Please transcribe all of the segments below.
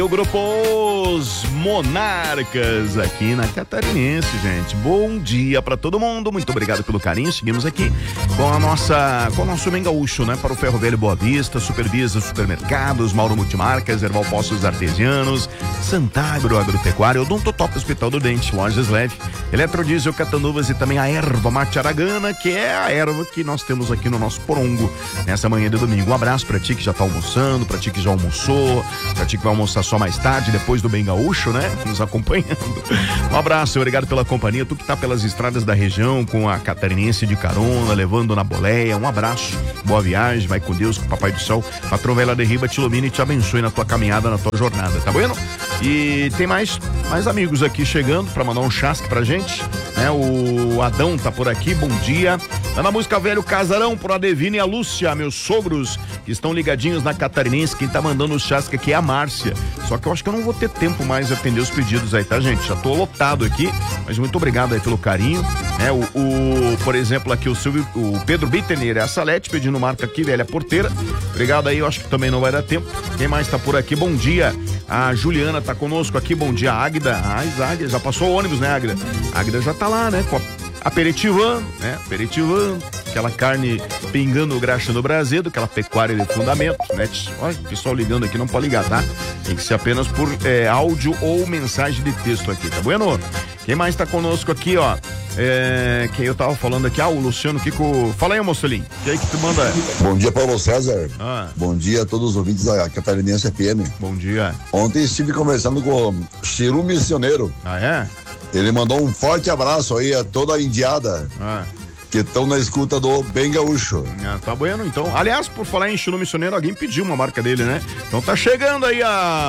O grupo Os Monarcas aqui na Catarinense, gente. Bom dia pra todo mundo, muito obrigado pelo carinho. Seguimos aqui com o nosso Mengaúcho, né? Para o Ferro Velho Boa Vista, Supervisa Supermercados, Mauro Multimarcas, Erval Poços Artesianos, Santagro Agropecuária, Odontotop Hospital do Dente, Lojas Leve, Eletrodiesel Catanuvas e também a erva mate aragana, que é a erva que nós temos aqui no nosso porongo nessa manhã de domingo. Um abraço pra ti que já tá almoçando, pra ti que já almoçou, pra ti que vai almoçar só mais tarde, depois do Bem Gaúcho, né? Nos acompanhando. Um abraço, obrigado pela companhia. Tu que tá pelas estradas da região com a Catarinense de carona, levando na boleia. Um abraço, boa viagem, vai com Deus, com o Papai do Céu. Patrão Vela derriba, te ilumine e te abençoe na tua caminhada, na tua jornada, tá bueno? E tem mais amigos aqui chegando pra mandar um chasque pra gente, né? O Adão tá por aqui, bom dia. Tá na música Velho Casarão pro Adevino e a Lúcia, meus sogros que estão ligadinhos na Catarinense. Quem tá mandando o chasque aqui é a Márcia. Só que eu acho que eu não vou ter tempo mais de atender os pedidos aí, tá, gente? Já tô lotado aqui, mas muito obrigado aí pelo carinho, né? Por exemplo, aqui o Pedro Bittener, a Salete pedindo marca aqui, velha porteira. Obrigado aí, eu acho que também não vai dar tempo. Quem mais tá por aqui? Bom dia. A Juliana tá conosco aqui, bom dia. A Águida, Águida, já passou o ônibus, né, Águida? A Águida já tá lá, né? Aperitivando, né? Aperitivando, aquela carne pingando graxa no braseiro, aquela pecuária de fundamento, né? Olha, o pessoal ligando aqui não pode ligar, tá? Tem que ser apenas por áudio ou mensagem de texto aqui, tá bueno? Quem mais tá conosco aqui, ó? Quem eu tava falando aqui, o Luciano Kiko. Fala aí, moçolinho, que aí que tu manda? Bom dia, Paulo César. Bom dia a todos os ouvintes da Catarinense FM. Bom dia. Ontem estive conversando com o Chiru Missioneiro. Ah, é? Ele mandou um forte abraço aí a toda a indiada que estão na escuta do Bem Gaúcho. Tá bueno, então. Aliás, por falar em Chiru Missioneiro, alguém pediu uma marca dele, né? Então tá chegando aí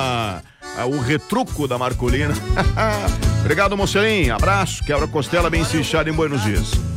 o retruco da Marcolina. Obrigado, mocelinho. Abraço, quebra costela bem cinchada em Buenos Dias.